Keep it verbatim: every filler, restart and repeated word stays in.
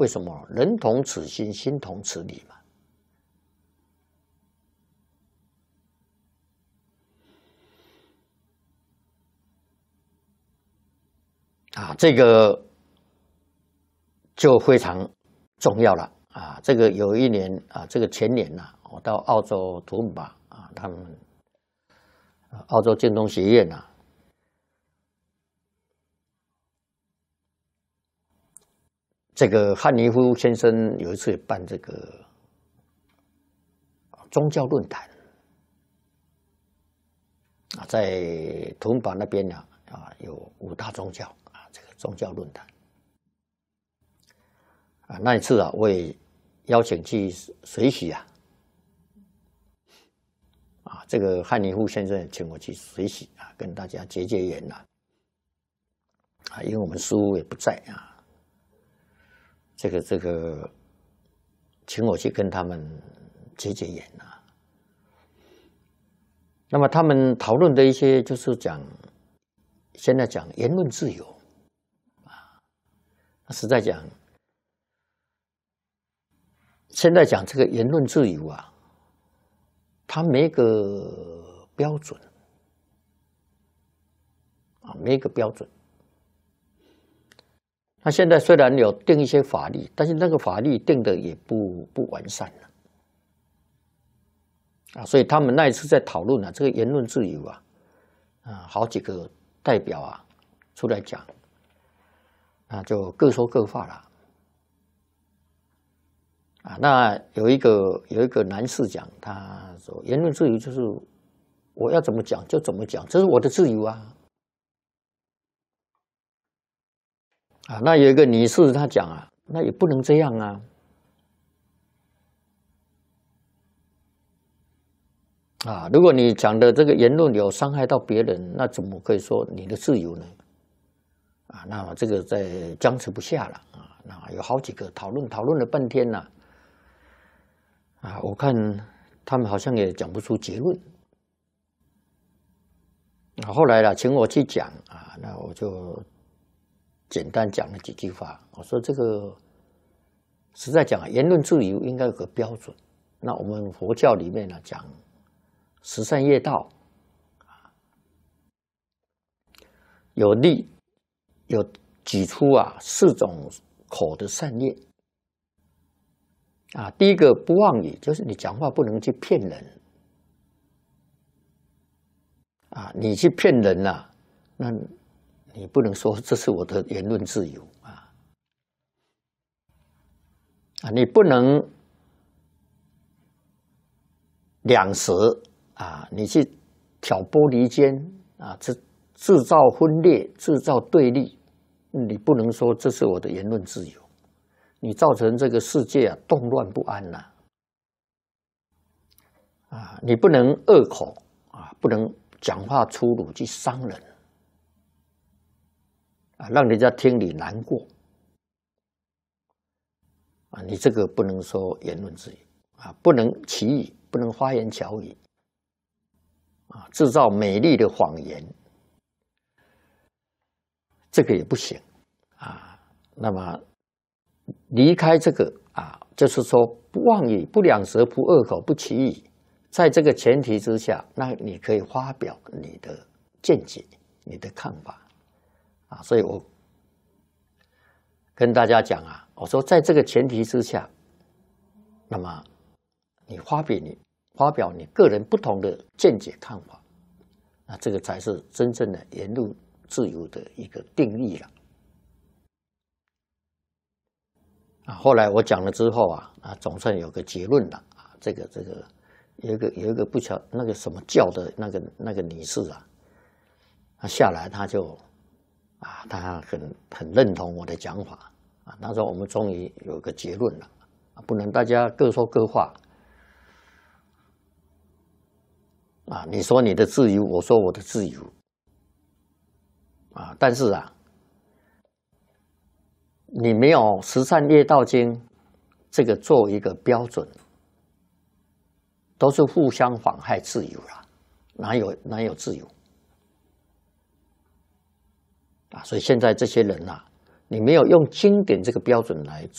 为什么？人同此心，心同此理嘛。啊，这个就非常重要了啊！这个有一年啊，这个前年呐、啊，我到澳洲图姆巴啊，他们澳洲建中学院呐、啊，这个汉尼夫先生有一次办这个宗教论坛啊，在图姆巴那边呢啊，有五大宗教啊，这个宗教论坛。啊，那一次啊，我也邀请去随喜啊，啊，这个汉尼夫先生请我去随喜啊，跟大家结结缘呐，啊，因为我们师父也不在啊，这个这个，请我去跟他们结结缘呐。那么他们讨论的一些就是讲，现在讲言论自由啊，实在讲。现在讲这个言论自由啊，它没个标准啊，没个标准。那现在虽然有定一些法律，但是那个法律定的也不不完善了啊，所以他们那一次在讨论啊，这个言论自由啊，啊，好几个代表啊出来讲，啊，就各说各话了。啊，那有一个有一个男士讲，他说言论自由就是我要怎么讲就怎么讲，这是我的自由啊。啊，那有一个女士她讲啊，那也不能这样啊。啊，如果你讲的这个言论有伤害到别人，那怎么可以说你的自由呢？啊，那么这个在僵持不下了啊，那有好几个讨论讨论了半天了。啊，我看他们好像也讲不出结论。啊，后来了，请我去讲啊，那我就简单讲了几句话。我说这个实在讲，言论自由应该有个标准。那我们佛教里面呢讲十善业道，有例有举出啊四种口的善业。啊，第一个不妄语，就是你讲话不能去骗人。啊，你去骗人啊，那你不能说这是我的言论自由啊。啊，你不能两舌啊，你去挑拨离间啊，制制造分裂，制造对立，你不能说这是我的言论自由。你造成这个世界啊动乱不安呐、啊，啊，你不能恶口啊，不能讲话粗鲁去伤人，啊，让人家听你难过，啊，你这个不能说言论自由啊，不能歧语，不能花言巧语，啊，制造美丽的谎言，这个也不行啊。那么。离开这个啊，就是说不妄语、不两舌、不恶口、不绮语，在这个前提之下，那你可以发表你的见解、你的看法啊。所以我跟大家讲啊，我说在这个前提之下，那么你发表你发表你个人不同的见解看法，那这个才是真正的言论自由的一个定义了。啊，后来我讲了之后啊，啊，总算有个结论了啊。这个这个有一个有一个不巧那个什么教的那个那个女士啊，她下来她就啊，她很很认同我的讲法啊。她说我们终于有个结论了，啊，不能大家各说各话啊。你说你的自由，我说我的自由啊，但是啊。你没有十善业道经这个作为一个标准，都是互相妨害自由了，哪有哪有自由啊？所以现在这些人啊，你没有用经典这个标准来